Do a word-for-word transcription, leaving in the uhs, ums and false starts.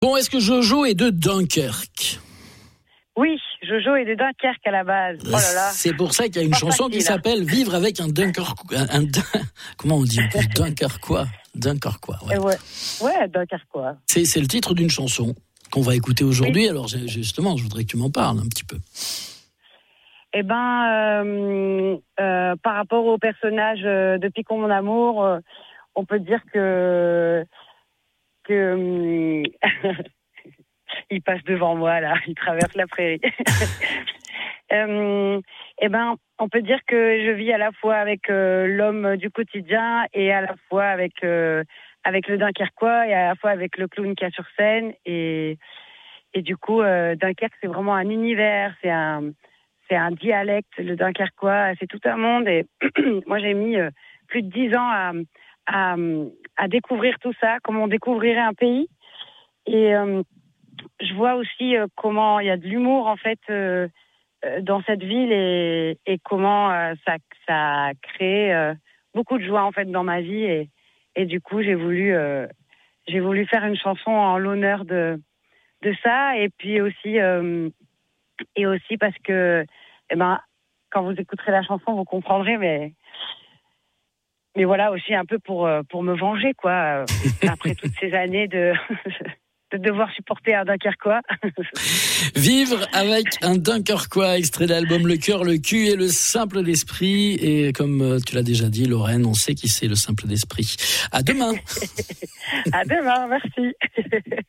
Bon, est-ce que Jojo est de Dunkerque ? Oui, Jojo est de Dunkerque à la base. Oh là là. C'est pour ça qu'il y a une Pas chanson facile, qui hein. s'appelle Vivre avec un Dunkerquois. Un, un, comment on dit en plus Dunkerquois. Dunkerquois, ouais. Ouais, ouais Dunkerquois. C'est, c'est le titre d'une chanson qu'on va écouter aujourd'hui. Oui. Alors justement, je voudrais que tu m'en parles un petit peu. Eh ben, euh, euh, par rapport au personnage euh, de Picon mon amour, euh, on peut dire que que il passe devant moi là, il traverse la prairie. euh, eh ben, on peut dire que je vis à la fois avec euh, l'homme du quotidien et à la fois avec euh, avec le Dunkerquois et à la fois avec le clown qu'il y a sur scène et et du coup euh, Dunkerque c'est vraiment un univers, c'est un c'est un dialecte, le Dunkerquois, c'est tout un monde et moi j'ai mis euh, plus de dix ans à, à à découvrir tout ça, comment on découvrirait un pays et euh, je vois aussi euh, comment il y a de l'humour en fait euh, euh, dans cette ville et, et comment euh, ça ça a créé euh, beaucoup de joie en fait dans ma vie et et du coup j'ai voulu euh, j'ai voulu faire une chanson en l'honneur de de ça et puis aussi euh, et aussi parce que eh ben quand vous écouterez la chanson vous comprendrez mais mais voilà aussi un peu pour pour me venger quoi après toutes ces années de de devoir supporter un Dunkerquois. Vivre avec un Dunkerquois, extrait de l'album Le Cœur, le Cul et le Simple d'Esprit. Et comme tu l'as déjà dit, Lorraine, on sait qui c'est le Simple d'Esprit. À demain. À demain, merci.